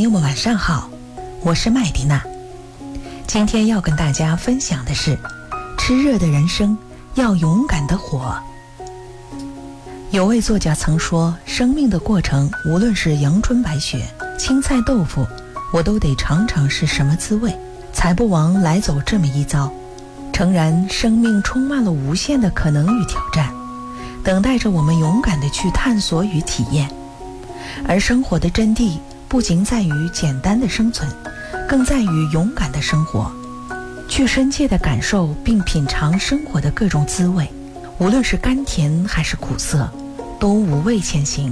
友们晚上好，我是麦迪娜。今天要跟大家分享的是，炽热的人生要勇敢地活。有位作家曾说，生命的过程无论是阳春白雪、青菜豆腐，我都得尝尝是什么滋味，才不枉来走这么一遭。诚然，生命充满了无限的可能与挑战，等待着我们勇敢地去探索与体验。而生活的真谛不仅在于简单的生存，更在于勇敢的生活，去深切地感受并品尝生活的各种滋味，无论是甘甜还是苦涩，都无畏前行。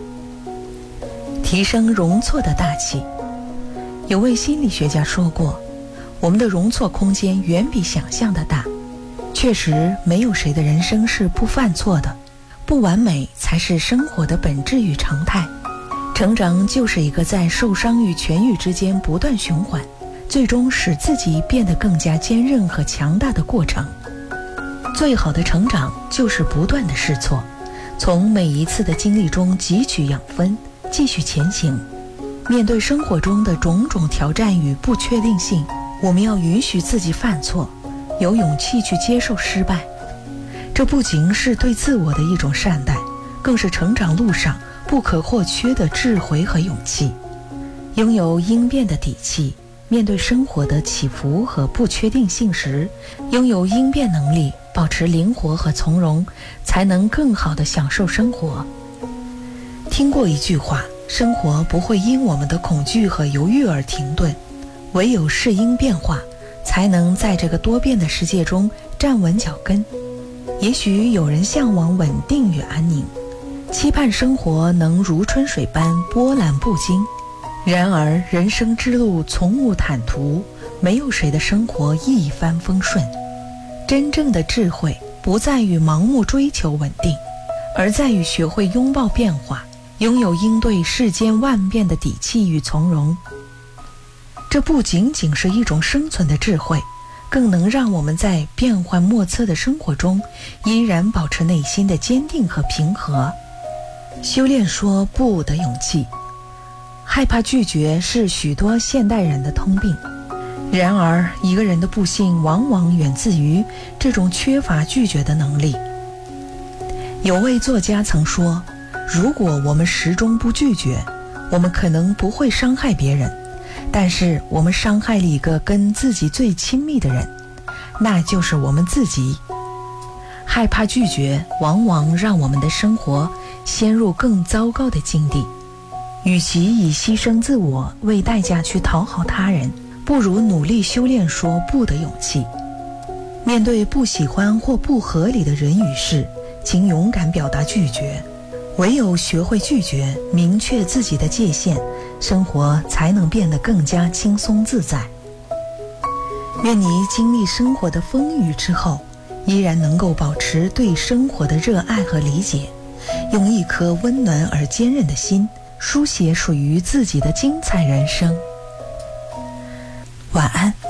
提升容错的大气。有位心理学家说过，我们的容错空间远比想象的大。确实，没有谁的人生是不犯错的，不完美才是生活的本质与常态。成长就是一个在受伤与痊愈之间不断循环，最终使自己变得更加坚韧和强大的过程。最好的成长就是不断的试错，从每一次的经历中汲取养分，继续前行。面对生活中的种种挑战与不确定性，我们要允许自己犯错，有勇气去接受失败。这不仅是对自我的一种善待，更是成长路上不可或缺的智慧和勇气。拥有应变的底气，面对生活的起伏和不确定性时，拥有应变能力，保持灵活和从容，才能更好地享受生活。听过一句话，生活不会因我们的恐惧和犹豫而停顿，唯有适应变化，才能在这个多变的世界中站稳脚跟。也许有人向往稳定与安宁，期盼生活能如春水般波澜不惊。然而人生之路从无坦途，没有谁的生活一帆风顺。真正的智慧不在于盲目追求稳定，而在于学会拥抱变化，拥有应对世间万变的底气与从容。这不仅仅是一种生存的智慧，更能让我们在变幻莫测的生活中依然保持内心的坚定和平和。修炼说不的勇气。害怕拒绝是许多现代人的通病，然而一个人的不幸往往源自于这种缺乏拒绝的能力。有位作家曾说，如果我们始终不拒绝，我们可能不会伤害别人，但是我们伤害了一个跟自己最亲密的人，那就是我们自己。害怕拒绝往往让我们的生活陷入更糟糕的境地。与其以牺牲自我为代价去讨好他人，不如努力修炼说不的勇气。面对不喜欢或不合理的人与事，请勇敢表达拒绝。唯有学会拒绝，明确自己的界限，生活才能变得更加轻松自在。愿你经历生活的风雨之后，依然能够保持对生活的热爱和理解，用一颗温暖而坚韧的心书写属于自己的精彩人生。晚安。